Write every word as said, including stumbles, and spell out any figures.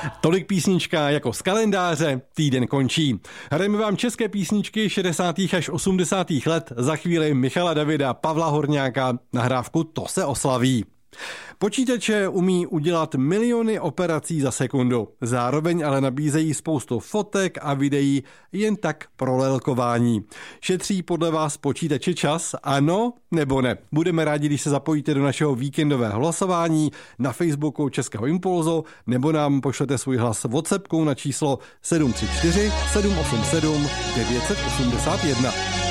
Tolik písnička jako z kalendáře, týden končí. Hrajeme vám české písničky šedesátých až osmdesátých let, za chvíli Michala Davida, Pavla Horňáka, nahrávku To se oslaví. Počítače umí udělat miliony operací za sekundu, zároveň ale nabízejí spoustu fotek a videí jen tak pro lelkování. Šetří podle vás počítače čas? Ano nebo ne? Budeme rádi, když se zapojíte do našeho víkendového hlasování na Facebooku Českého Impulzu nebo nám pošlete svůj hlas WhatsAppkou na číslo sedm tři čtyři sedm osm sedm devět osm jedna.